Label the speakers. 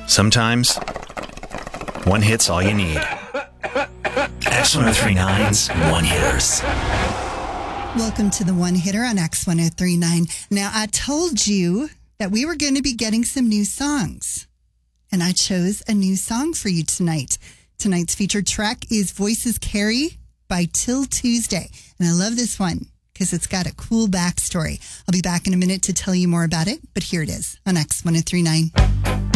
Speaker 1: Sometimes, one hit's all you need. X1039's One Hitters.
Speaker 2: Welcome to the One Hitter on X1039. Now, I told you that we were going to be getting some new songs, and I chose a new song for you tonight. Tonight's featured track is Voices Carry by Till Tuesday, and I love this one because it's got a cool backstory. I'll be back in a minute to tell you more about it, but here it is on X1039.